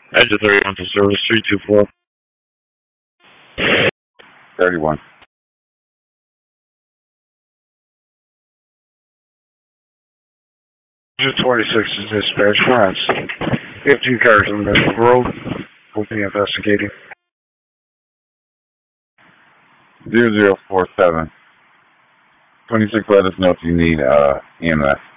Edge of 31 for service 324. 31. Edge of 26 is dispatch. France. We have 2 cars on the road. We'll be investigating. 0047. 26, let us know if you need EMS.